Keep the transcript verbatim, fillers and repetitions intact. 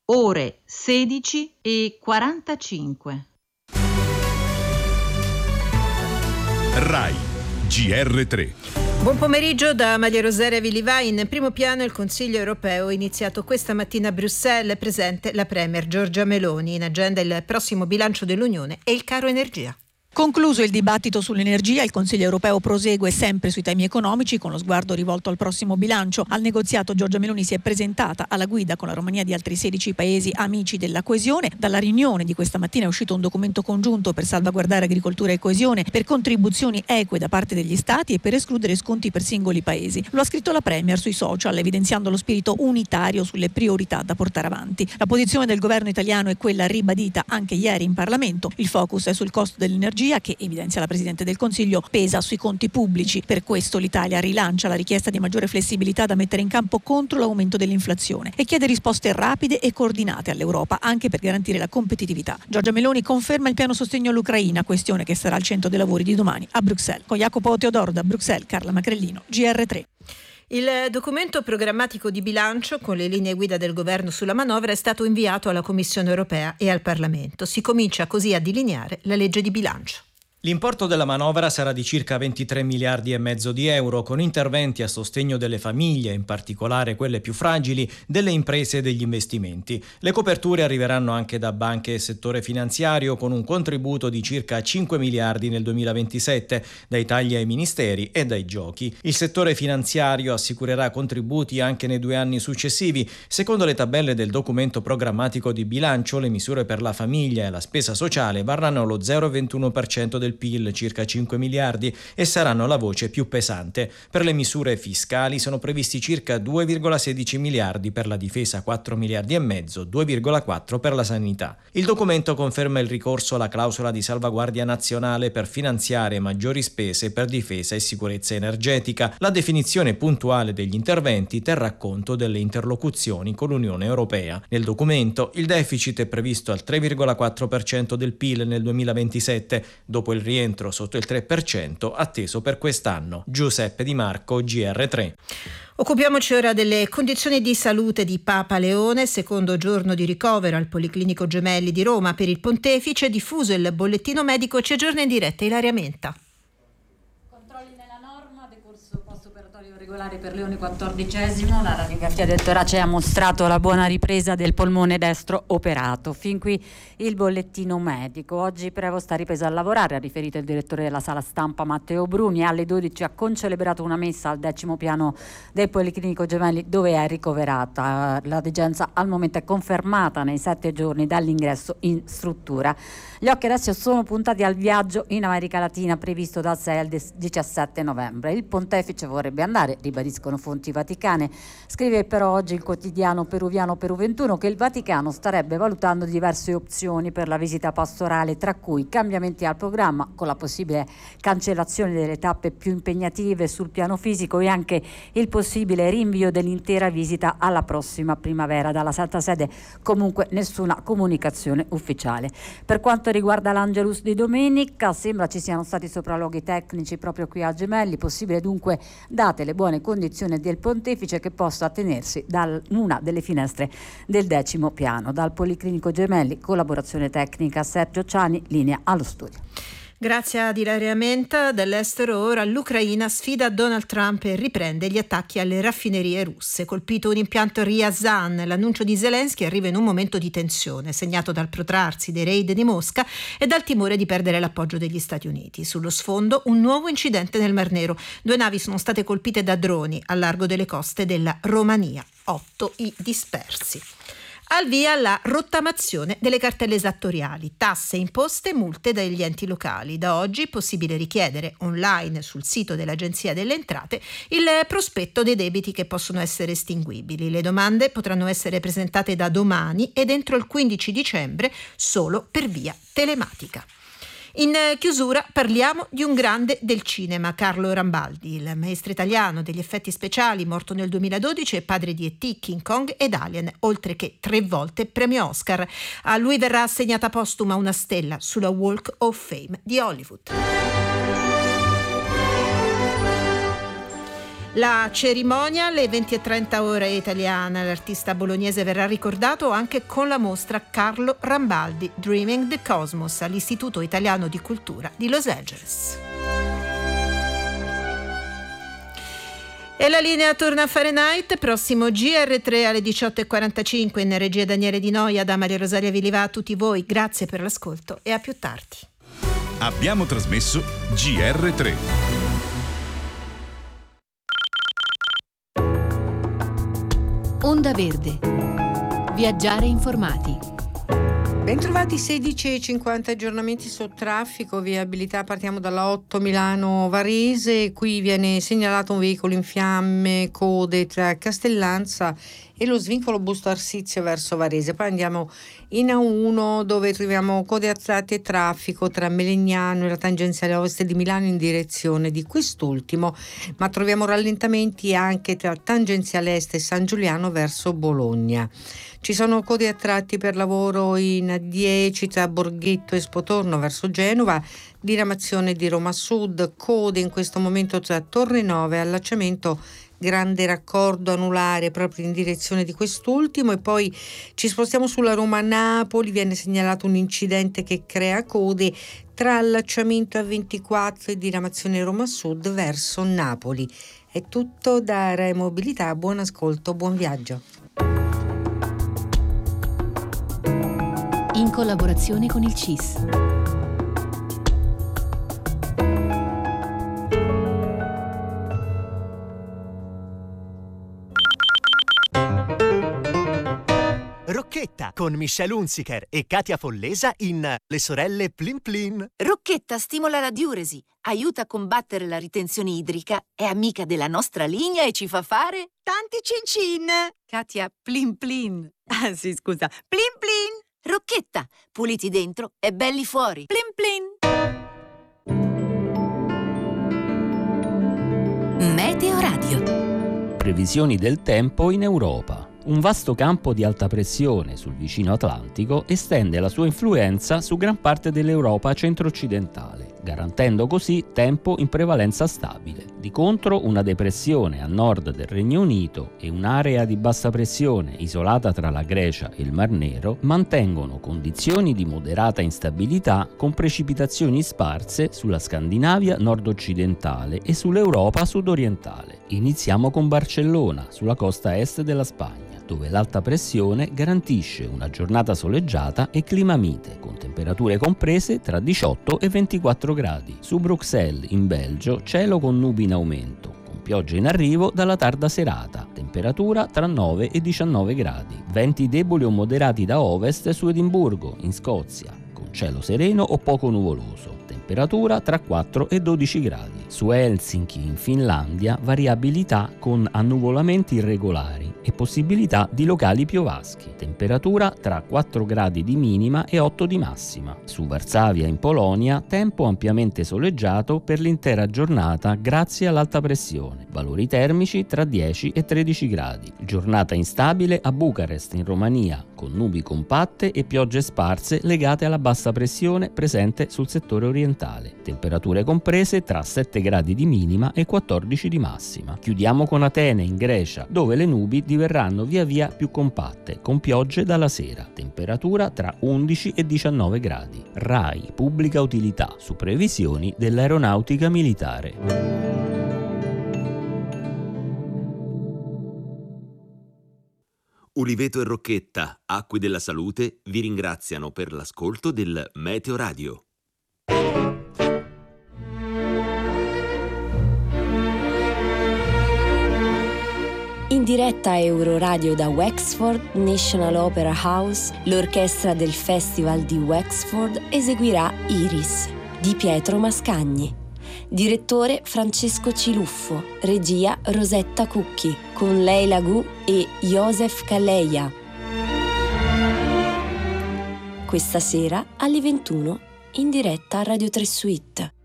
ore sedici e quarantacinque. Rai G R tre. Buon pomeriggio da Maria Rosaria Villivà. In primo piano il Consiglio europeo iniziato questa mattina a Bruxelles, presente la Premier Giorgia Meloni. In agenda il prossimo bilancio dell'Unione e il caro energia. Concluso il dibattito sull'energia, il Consiglio europeo prosegue sempre sui temi economici con lo sguardo rivolto al prossimo bilancio. Al negoziato Giorgia Meloni si è presentata alla guida con la Romania di altri sedici paesi amici della coesione. Dalla riunione di questa mattina è uscito un documento congiunto per salvaguardare agricoltura e coesione, per contribuzioni eque da parte degli Stati e per escludere sconti per singoli paesi. Lo ha scritto la Premier sui social, evidenziando lo spirito unitario sulle priorità da portare avanti. La posizione del governo italiano è quella ribadita anche ieri in Parlamento. Il focus è sul costo dell'energia che, evidenzia la Presidente del Consiglio, pesa sui conti pubblici. Per questo l'Italia rilancia la richiesta di maggiore flessibilità da mettere in campo contro l'aumento dell'inflazione e chiede risposte rapide e coordinate all'Europa, anche per garantire la competitività. Giorgia Meloni conferma il piano sostegno all'Ucraina, questione che sarà al centro dei lavori di domani a Bruxelles. Con Jacopo Teodoro da Bruxelles, Carla Macrellino, G R tre. Il documento programmatico di bilancio con le linee guida del governo sulla manovra è stato inviato alla Commissione europea e al Parlamento. Si comincia così a delineare la legge di bilancio. L'importo della manovra sarà di circa ventitré miliardi e mezzo di euro, con interventi a sostegno delle famiglie, in particolare quelle più fragili, delle imprese e degli investimenti. Le coperture arriveranno anche da banche e settore finanziario, con un contributo di circa cinque miliardi nel duemilaventisette, dai tagli ai ministeri e dai giochi. Il settore finanziario assicurerà contributi anche nei due anni successivi. Secondo le tabelle del documento programmatico di bilancio, le misure per la famiglia e la spesa sociale varranno lo zero virgola ventuno per cento del P I L, circa cinque miliardi, e saranno la voce più pesante. Per le misure fiscali sono previsti circa due virgola sedici miliardi, per la difesa quattro miliardi e mezzo, due virgola quattro per la sanità. Il documento conferma il ricorso alla clausola di salvaguardia nazionale per finanziare maggiori spese per difesa e sicurezza energetica. La definizione puntuale degli interventi terrà conto delle interlocuzioni con l'Unione Europea. Nel documento il deficit è previsto al tre virgola quattro per cento del P I L nel duemilaventisette, dopo il rientro sotto il tre per cento atteso per quest'anno. Giuseppe Di Marco, G R tre. Occupiamoci ora delle condizioni di salute di Papa Leone. Secondo giorno di ricovero al Policlinico Gemelli di Roma per il Pontefice. Diffuso il bollettino medico, ci aggiorna in diretta Ilaria Menta. Regolare per Leone quattordicesimo, la radiografia del torace ha mostrato la buona ripresa del polmone destro operato. Fin qui il bollettino medico. Oggi Prevo sta ripreso a lavorare, ha riferito il direttore della sala stampa Matteo Bruni. Alle dodici ha concelebrato una messa al decimo piano del Policlinico Gemelli, dove è ricoverata. La degenza al momento è confermata nei sette giorni dall'ingresso in struttura. Gli occhi adesso sono puntati al viaggio in America Latina previsto dal sei al diciassette novembre. Il pontefice vorrebbe andare, ribadiscono fonti vaticane. Scrive però oggi il quotidiano peruviano Perù ventuno che il Vaticano starebbe valutando diverse opzioni per la visita pastorale, tra cui cambiamenti al programma con la possibile cancellazione delle tappe più impegnative sul piano fisico e anche il possibile rinvio dell'intera visita alla prossima primavera. Dalla Santa Sede comunque nessuna comunicazione ufficiale. Per quanto riguarda l'Angelus di domenica, sembra ci siano stati sopralluoghi tecnici proprio qui a Gemelli. Possibile dunque, date le buone condizioni del pontefice, che possa tenersi da una delle finestre del decimo piano. Dal Policlinico Gemelli, collaborazione tecnica Sergio Ciani, linea allo studio. Grazie ad Ilaria Menta. Dall'estero ora l'Ucraina sfida Donald Trump e riprende gli attacchi alle raffinerie russe. Colpito un impianto Ryazan, l'annuncio di Zelensky arriva in un momento di tensione, segnato dal protrarsi dei raid di Mosca e dal timore di perdere l'appoggio degli Stati Uniti. Sullo sfondo un nuovo incidente nel Mar Nero. Due navi sono state colpite da droni al largo delle coste della Romania. Otto i dispersi. Al via la rottamazione delle cartelle esattoriali, tasse, imposte e multe dagli enti locali. Da oggi è possibile richiedere online sul sito dell'Agenzia delle Entrate il prospetto dei debiti che possono essere estinguibili. Le domande potranno essere presentate da domani ed entro il quindici dicembre solo per via telematica. In chiusura parliamo di un grande del cinema, Carlo Rambaldi, il maestro italiano degli effetti speciali, morto nel duemiladodici, è padre di E T, King Kong ed Alien, oltre che tre volte premio Oscar. A lui verrà assegnata postuma una stella sulla Walk of Fame di Hollywood. La cerimonia alle venti e trenta ore italiana. L'artista bolognese verrà ricordato anche con la mostra Carlo Rambaldi, Dreaming the Cosmos, all'Istituto Italiano di Cultura di Los Angeles. E la linea torna a Fahrenheit, prossimo G R tre alle diciotto e quarantacinque, in regia Daniele Di Noia, da Maria Rosaria Villivà. A tutti voi, grazie per l'ascolto e a più tardi. Abbiamo trasmesso G R tre. Onda Verde. Viaggiare informati. Bentrovati. Sedici e cinquanta aggiornamenti su traffico, viabilità. Partiamo dalla otto Milano-Varese. Qui viene segnalato un veicolo in fiamme, code tra Castellanza e lo svincolo Busto Arsizio verso Varese. Poi andiamo in A uno, dove troviamo code a tratti e traffico tra Melegnano e la tangenziale ovest di Milano in direzione di quest'ultimo, ma troviamo rallentamenti anche tra tangenziale est e San Giuliano verso Bologna. Ci sono code a tratti per lavoro in A dieci tra Borghetto e Spotorno verso Genova, diramazione di Roma Sud, code in questo momento tra Torre Nove e allacciamento grande raccordo anulare proprio in direzione di quest'ultimo. E poi ci spostiamo sulla Roma-Napoli, viene segnalato un incidente che crea code tra allacciamento A ventiquattro e diramazione Roma Sud verso Napoli. È tutto da Rai Mobilità, buon ascolto, buon viaggio. In collaborazione con il C I S. Rocchetta con Michelle Hunziker e Katia Follesa in Le sorelle Plin Plin. Rocchetta stimola la diuresi, aiuta a combattere la ritenzione idrica, è amica della nostra linea e ci fa fare tanti cin cin. Katia, Plin Plin. Ah sì, scusa, Plin Plin. Rocchetta, puliti dentro e belli fuori. Plin Plin. Meteo Radio. Previsioni del tempo in Europa. Un vasto campo di alta pressione sul vicino Atlantico estende la sua influenza su gran parte dell'Europa centro-occidentale, garantendo così tempo in prevalenza stabile. Di contro, una depressione a nord del Regno Unito e un'area di bassa pressione isolata tra la Grecia e il Mar Nero mantengono condizioni di moderata instabilità con precipitazioni sparse sulla Scandinavia nord-occidentale e sull'Europa sud-orientale. Iniziamo con Barcellona, sulla costa est della Spagna, dove l'alta pressione garantisce una giornata soleggiata e clima mite, con temperature comprese tra diciotto e ventiquattro gradi. Su Bruxelles, in Belgio, cielo con nubi in aumento, con piogge in arrivo dalla tarda serata, temperatura tra nove e diciannove gradi. Venti deboli o moderati da ovest su Edimburgo, in Scozia, con cielo sereno o poco nuvoloso, temperatura tra quattro e dodici gradi. Su Helsinki, in Finlandia, variabilità con annuvolamenti irregolari e possibilità di locali piovaschi, temperatura tra quattro gradi di minima e otto di massima. Su Varsavia, in Polonia, tempo ampiamente soleggiato per l'intera giornata grazie all'alta pressione, valori termici tra dieci e tredici gradi. Giornata instabile a Bucarest, in Romania, con nubi compatte e piogge sparse legate alla bassa pressione presente sul settore orientale, temperature comprese tra sette gradi di minima e quattordici di massima. Chiudiamo con Atene, in Grecia, dove le nubi diverranno via via più compatte, con piogge dalla sera, temperatura tra undici e diciannove gradi. RAI Pubblica Utilità, su previsioni dell'aeronautica militare. Uliveto e Rocchetta, Acque della Salute, vi ringraziano per l'ascolto del Meteo Radio. In diretta a Euroradio da Wexford National Opera House, l'orchestra del Festival di Wexford eseguirà Iris di Pietro Mascagni. Direttore Francesco Ciluffo, regia Rosetta Cucchi, con Leila Gu e Joseph Calleia. Questa sera alle ventuno in diretta a Radio tre Suite.